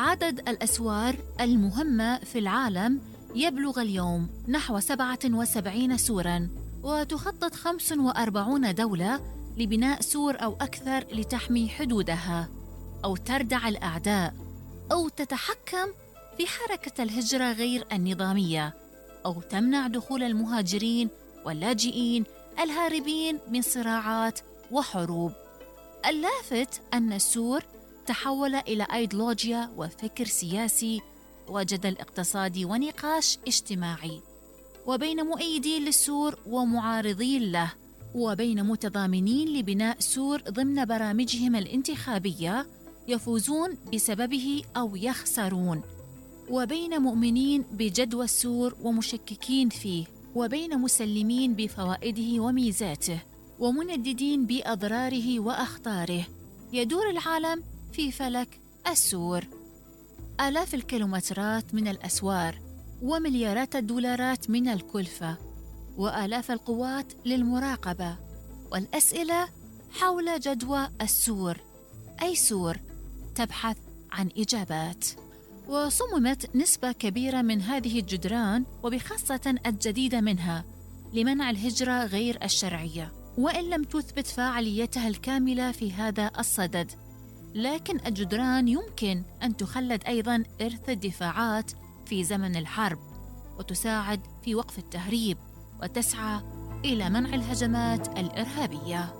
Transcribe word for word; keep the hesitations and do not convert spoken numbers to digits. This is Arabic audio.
عدد الأسوار المهمة في العالم يبلغ اليوم نحو سبعة وسبعين سوراً، وتخطط خمس وأربعين دولة لبناء سور أو أكثر لتحمي حدودها أو تردع الأعداء أو تتحكم في حركة الهجرة غير النظامية أو تمنع دخول المهاجرين واللاجئين الهاربين من صراعات وحروب. اللافت أن السور تحول إلى أيديولوجيا وفكر سياسي وجدل اقتصادي ونقاش اجتماعي، وبين مؤيدين للسور ومعارضين له، وبين متضامنين لبناء سور ضمن برامجهم الانتخابية يفوزون بسببه أو يخسرون، وبين مؤمنين بجدوى السور ومشككين فيه، وبين مسلمين بفوائده وميزاته ومنددين بأضراره وأخطاره. يدور العالم في فلك السور. آلاف الكيلومترات من الأسوار ومليارات الدولارات من الكلفة وآلاف القوات للمراقبة، والأسئلة حول جدوى السور. أي سور؟ تبحث عن إجابات. وصممت نسبة كبيرة من هذه الجدران وبخاصة الجديدة منها لمنع الهجرة غير الشرعية، وإن لم تثبت فاعليتها الكاملة في هذا الصدد، لكن الجدران يمكن أن تخلد أيضاً إرث الدفاعات في زمن الحرب وتساعد في وقف التهريب وتسعى إلى منع الهجمات الإرهابية.